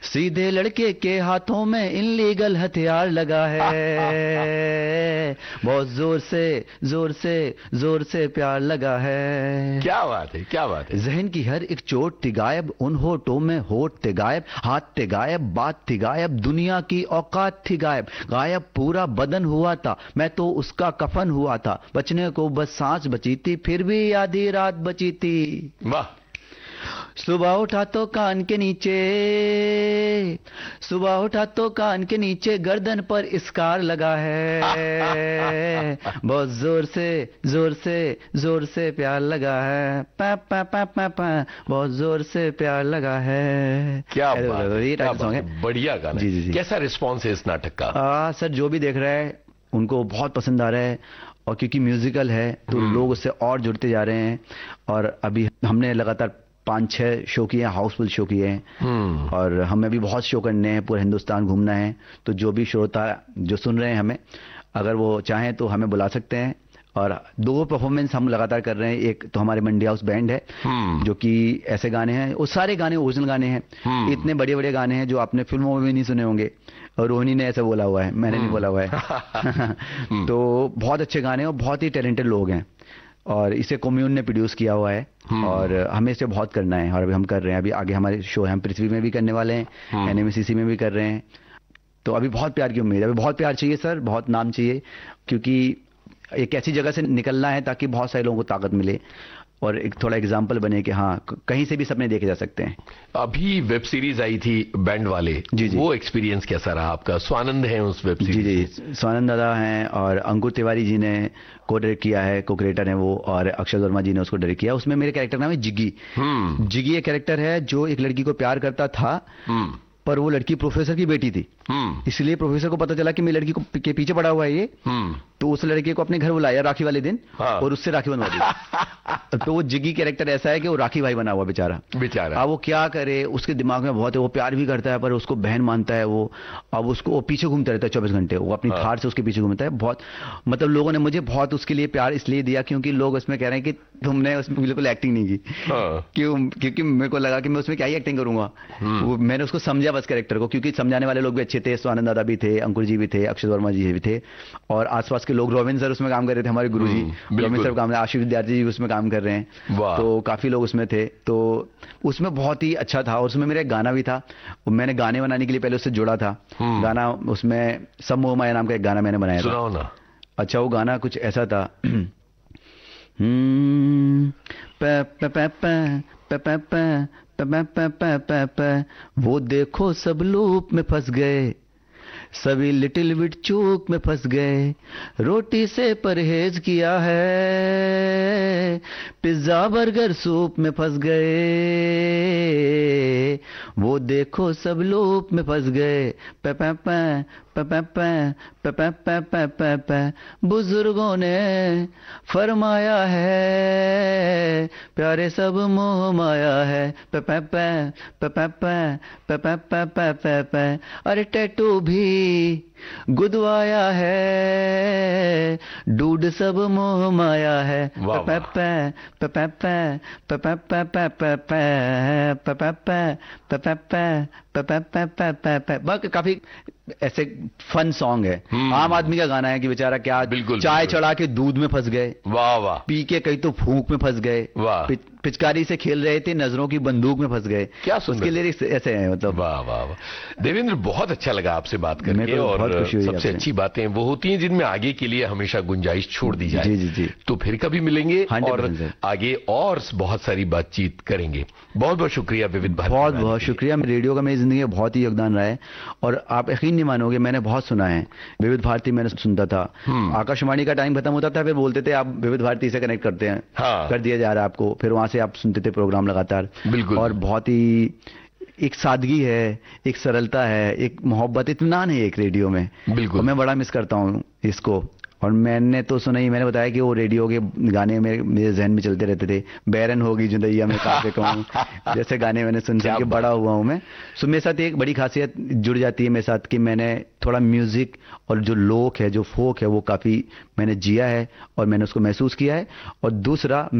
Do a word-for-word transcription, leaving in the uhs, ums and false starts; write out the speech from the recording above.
सीधे लड़के के हाथों में इनलीगल हथियार लगा है, बहुत जोर से जोर से जोर से प्यार लगा है। क्या बात है, क्या बात है। जहन की हर एक चोट थी गायब, उन होठों में होठ थे गायब, हाथ थे गायब, बात थी गायब, दुनिया की औकात थी गायब। गायब पूरा बदन हुआ था, मैं तो उसका कफन हुआ था, बचने को बस सांस बची थी, फिर भी आधी रात बची थी। वाह। सुबह उठा तो कान के नीचे, सुबह उठा तो कान के नीचे गर्दन पर स्कार लगा है, बहुत जोर से जोर से जोर से प्यार लगा है, पा पा पा पा पा बहुत जोर से प्यार लगा है। क्या बात है, ये क्या टाइटल सॉन्ग बात है, है। बढ़िया गाना। जी जी जी। कैसा रिस्पॉन्स है इस नाटक का? आ, सर जो भी देख रहा है उनको बहुत पसंद आ रहा है, और क्योंकि म्यूजिकल है तो लोग उससे और जुड़ते जा रहे हैं। और अभी हमने लगातार पाँच छः शो किए हैं, हाउसफुल शो किए हैं, और हमें भी बहुत शो करने हैं, पूरे हिंदुस्तान घूमना है। तो जो भी श्रोता जो सुन रहे हैं हमें, अगर वो चाहें तो हमें बुला सकते हैं। और दो परफॉर्मेंस हम लगातार कर रहे हैं। एक तो हमारे मंडी हाउस बैंड है जो कि ऐसे गाने हैं, वो सारे गाने ओरिजिनल गाने हैं, इतने बड़े बड़े गाने हैं जो आपने फिल्मों में भी नहीं सुने होंगे, और रोहिणी ने ऐसा बोला हुआ है, मैंने नहीं बोला हुआ है। तो बहुत अच्छे गाने हैं और बहुत ही टैलेंटेड लोग हैं, और इसे कम्यून ने प्रोड्यूस किया हुआ है, और हमें इसे बहुत करना है, और अभी हम कर रहे हैं। अभी आगे हमारे शो है, हम पृथ्वी में भी करने वाले हैं, एनएमसीसी में भी कर रहे हैं। तो अभी बहुत प्यार की उम्मीद है, अभी बहुत प्यार चाहिए सर, बहुत नाम चाहिए, क्योंकि एक ऐसी जगह से निकलना है ताकि बहुत सारे लोगों को ताकत मिले, और एक थोड़ा एग्जाम्पल बने कि हाँ कहीं से भी सपने देखे जा सकते हैं। अभी वेब सीरीज आई थी बैंड वाले, जी जी। वो एक्सपीरियंस कैसा रहा आपका? स्वानंद है उस वेब सीरीज? जी जी, स्वानंद दादा हैं, और अंकुर तिवारी जी ने को डायरेक्ट किया है, को क्रिएटर हैं वो, और अक्षय वर्मा जी ने उसको डायरेक्ट किया। उसमें मेरे कैरेक्टर नाम है जिग्गी। जिग्गी एक कैरेक्टर है जो एक लड़की को प्यार करता था, पर वो लड़की प्रोफेसर की बेटी थी, इसलिए प्रोफेसर को पता चला कि मेरी लड़की को के पीछे पड़ा हुआ है ये, तो उस लड़के को अपने घर बुलाया राखी वाले दिन, हाँ। और उससे राखी बनवा दी। तो वो जिग्गी कैरेक्टर ऐसा है कि वो राखी भाई बना हुआ बेचारा बेचारा अब वो क्या करे, उसके दिमाग में बहुत है, वो प्यार भी करता है पर उसको बहन मानता है वो। अब उसको वो पीछे घूमता रहता है चौबीस घंटे, वो अपनी हाँ। थार से उसके पीछे घूमता है। बहुत मतलब लोगों ने मुझे बहुत उसके लिए प्यार इसलिए दिया क्योंकि लोग उसमें कह रहे हैं कि तुमने उसमें बिल्कुल एक्टिंग नहीं की, हाँ। क्यों? क्योंकि मेरे को लगा कि मैं उसमें क्या ही एक्टिंग करूंगा। वो मैंने उसको समझा बस कैरेक्टर को, क्योंकि समझाने वाले लोग भी अच्छे थे, स्वानंद दादा भी थे, अंकुर जी भी थे, अक्षय वर्मा जी भी थे, और आसपास के लोग, रोविन सर उसमें काम कर रहे थे, हमारे गुरुजी रोविन सर काम, आशीष विद्यार्थी जी उसमें काम कर रहे हैं, तो काफी लोग उसमें थे। तो उसमें बहुत ही अच्छा था, और उसमें मेरा एक गाना भी था, मैंने गाने बनाने के लिए पहले उससे जुड़ा था। गाना उसमें सब मोह माया नाम का एक गाना मैंने बनाया था। ना। अच्छा, वो गाना कुछ ऐसा था, वो देखो सब लूप में फंस गए, सभी लिटिल बिट चूक में फंस गए, रोटी से परहेज किया है, पिज्जा बर्गर सूप में फंस गए, वो देखो सब लूप में फंस गए, पे पे पे पे पे पे पे पे पे पे पे बुजुर्गों ने फरमाया है, प्यारे सब मोह माया है, पे पे पे पे पे पे पे पे पे पे पे अरे टैटू भी गुदवाया है, डूड सब मोह माया है, पे पे पे पे पे पे पे पे पे पे पे पे पे पे पे पे पे काफी ऐसे फन सॉन्ग है। आम आदमी का गाना है कि बेचारा क्या चाय चढ़ा के दूध में फंस गए, वाह वाह, पी के कहीं तो फूंक में फंस गए, वाह, पिचकारी से खेल रहे थे नजरों की बंदूक में फंस गए, क्या उसके लिरिक्स ऐसे हैं। मतलब वाह वाह वाह। देवेंद्र, बहुत अच्छा लगा आपसे बात करके, और सबसे अच्छी बातें वो होती हैं जिनमें आगे के लिए हमेशा गुंजाइश छोड़ दी जाए। जी जी जी। तो फिर कभी मिलेंगे और आगे और बहुत सारी बातचीत करेंगे। बहुत बहुत शुक्रिया विविध भारती। बहुत बहुत शुक्रिया। रेडियो का मेरी जिंदगी में बहुत ही योगदान रहा है, और आप यकीन नहीं मानोगे, मैंने बहुत सुना है। विविध भारती मैंने सुनता था, आकाशवाणी का टाइम खत्म होता था, फिर बोलते थे आप विविध भारती से कनेक्ट करते हैं, हाँ। कर दिया जा रहा है आपको, फिर वहां से आप सुनते थे प्रोग्राम लगातार। बिल्कुल। और बहुत ही एक सादगी है, एक सरलता है, एक मोहब्बत, इत्मीनान है एक रेडियो में। बिल्कुल। मैं बड़ा मिस करता हूँ इसको। और मैंने तो सुना ही, मैंने बताया कि वो रेडियो के गाने मेरे मेरे जहन में चलते रहते थे, बैरन होगी जुदैया में काफे कहूँ, जैसे गाने मैंने सुन सुन के बड़ा हुआ हूँ मैं। सो मेरे साथ एक बड़ी खासियत जुड़ जाती है मेरे साथ कि मैंने थोड़ा म्यूजिक और जो लोक है, जो फोक है, वो काफी मैंने जिया है और मैंने उसको महसूस किया है। और दूसरा